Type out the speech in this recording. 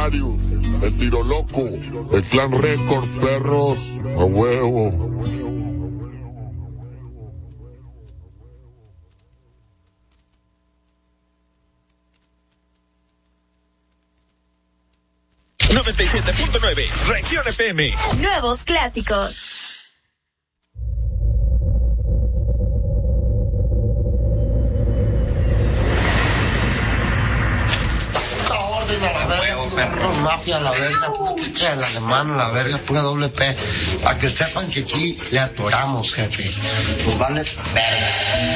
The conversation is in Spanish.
Darius, el Tiro Loco, el Clan Records, perros, a huevo. .9, Región FM. Nuevos clásicos. A la verga, perros, mafia, a la verga, puta, el alemán, a la verga, pura doble P, para que sepan que aquí le atoramos, jefe. Pues vale, verga.